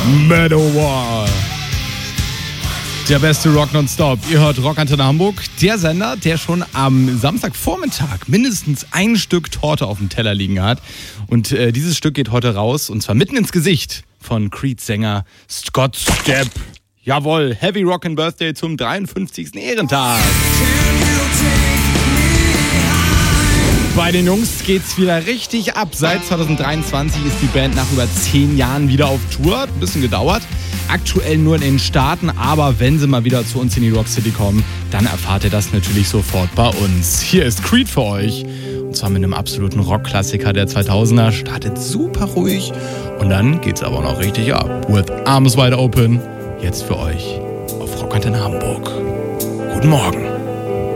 Manowar. Der beste Rock nonstop. Ihr hört Rockantenne Hamburg, der Sender, der schon am Samstagvormittag mindestens ein Stück Torte auf dem Teller liegen hat. Und dieses Stück geht heute raus, und zwar mitten ins Gesicht von Creed-Sänger Scott Stapp. Jawohl, Heavy Rockin' Birthday zum 53. Ehrentag. Bei den Jungs geht's wieder richtig ab. Seit 2023 ist die Band nach über 10 Jahren wieder auf Tour. Hat ein bisschen gedauert. Aktuell nur in den Staaten, aber wenn sie mal wieder zu uns in die Rock City kommen, dann erfahrt ihr das natürlich sofort bei uns. Hier ist Creed für euch. Und zwar mit einem absoluten Rockklassiker der 2000er. Startet super ruhig und dann geht's aber noch richtig ab. With Arms Wide Open. Jetzt für euch auf Rockantenne Hamburg. Guten Morgen.